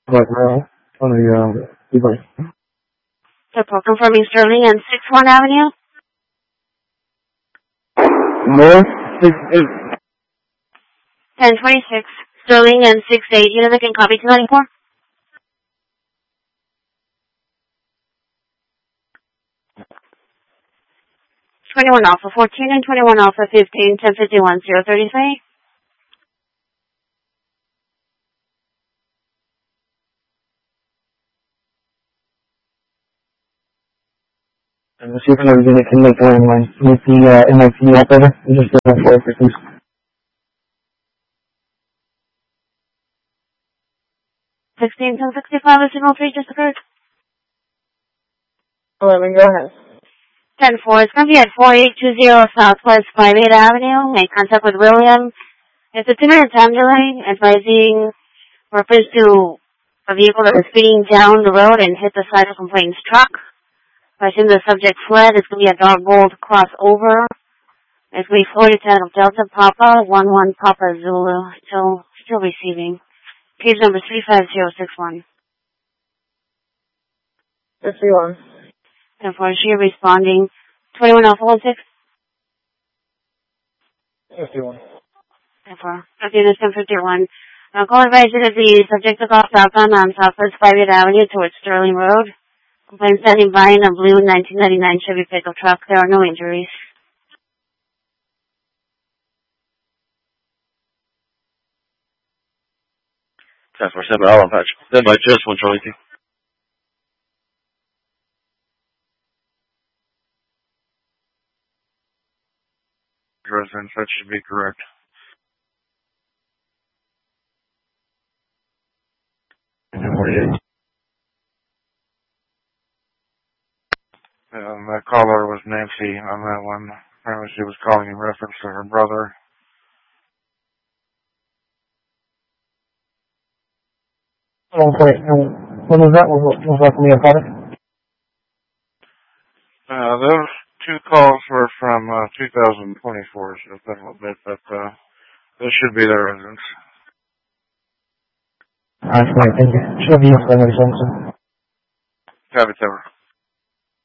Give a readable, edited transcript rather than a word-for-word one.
But, on the, device. Airport confirming Sterling and 61 Avenue. North 68. 1026 Sterling and 68. Unit again, copy 294. Twenty-one Alpha 14 and 21 Alpha 15, 1051, 033. I'm just see if another unit can make one line with the MIT operator. We just did that for everything. Sixteen 1065 is signal 3 just occurred. 11, go ahead. 10-4, it's going to be at 4820 Southwest 58 Avenue. Make contact with William. It's a 2-minute time delay, advising reference to a vehicle that was speeding down the road and hit the side of a complainant's truck. I assume the subject fled. It's going to be a dark bold crossover. It's going to be 40 of Delta Papa, 11 Papa Zulu. Still receiving. Case number 35061. 51. And for she responding, 21 Alpha 16. 51. And for this 1051. Call advisor that the subject took off southbound on Southwest 58 Avenue towards Sterling Road. Complaint standing by in a blue 1999 Chevy pickup truck. There are no injuries. That's for 7 Alpha Patch. Then by just 122. Residence, that should be correct. That caller was Nancy on that one. Apparently she was calling in reference to her brother. Okay, when was that? Was that from your product? Those two calls were from 2024, so it's been a little bit, but this should be their residence. Alright, thank you. Should be your family, Johnson. Have it,